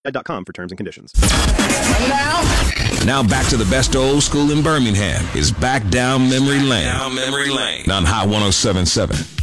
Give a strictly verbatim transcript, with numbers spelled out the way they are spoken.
dot com for terms and conditions. Now back to the best old school in Birmingham is back down memory lane. Down memory lane on Hot one oh seven point seven.